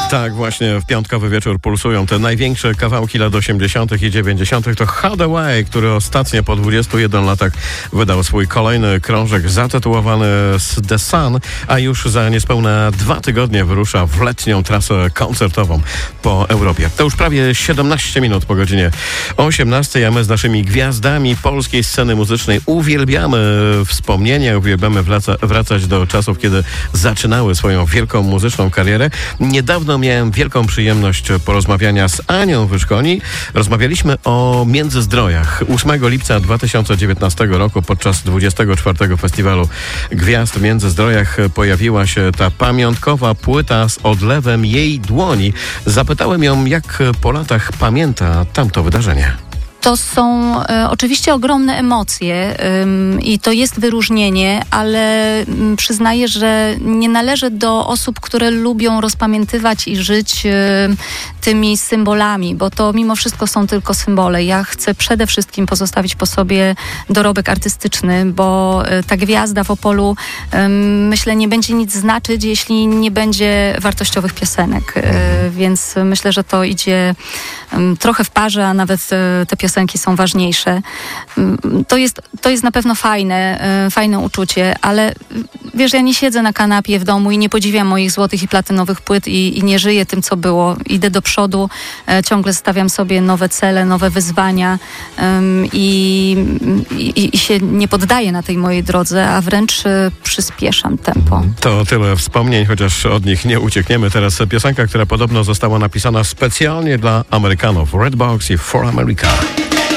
Tak, właśnie w piątkowy wieczór pulsują te największe kawałki lat 80. i 90. To Hadaway, który ostatnio po 21 latach wydał swój kolejny krążek zatytułowany The Sun, a już za niespełna 2 tygodnie wyrusza w letnią trasę koncertową po Europie. To już prawie 17 minut po godzinie 18, a my z naszymi gwiazdami polskiej sceny muzycznej uwielbiamy wspomnienia, uwielbiamy wracać do czasów, kiedy zaczynały swoją wielką muzyczną karierę. Niedawno miałem wielką przyjemność porozmawiania z Anią Wyszkoni. Rozmawialiśmy o Międzyzdrojach. 8 lipca 2019 roku podczas 24. Festiwalu Gwiazd w Międzyzdrojach pojawiła się ta pamiątkowa płyta z odlewem jej dłoni. Zapytałem ją, jak po latach pamięta tamto wydarzenie. To są oczywiście ogromne emocje i to jest wyróżnienie, ale przyznaję, że nie należę do osób, które lubią rozpamiętywać i żyć tymi symbolami, bo to mimo wszystko są tylko symbole. Ja chcę przede wszystkim pozostawić po sobie dorobek artystyczny, bo ta gwiazda w Opolu, myślę, nie będzie nic znaczyć, jeśli nie będzie wartościowych piosenek. Więc myślę, że to idzie trochę w parze, a nawet te piosenki są ważniejsze. To jest na pewno fajne uczucie, ale wiesz, ja nie siedzę na kanapie w domu i nie podziwiam moich złotych i platynowych płyt i nie żyję tym, co było. Idę do przodu, ciągle stawiam sobie nowe cele, nowe wyzwania i się nie poddaję na tej mojej drodze, a wręcz przyspieszam tempo. To tyle wspomnień, chociaż od nich nie uciekniemy. Teraz piosenka, która podobno została napisana specjalnie dla Amerykanów. Redbox i For America.